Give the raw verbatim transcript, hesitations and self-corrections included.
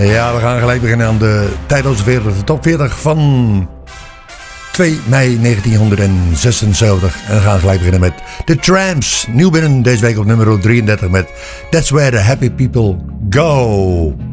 Ja, we gaan gelijk beginnen aan de tijdloze veertig, de top veertig van twee mei negentienhonderdzesenzeventig. En we gaan gelijk beginnen met The Tramps. Nieuw binnen deze week op nummer drieëndertig met That's Where the Happy People Go.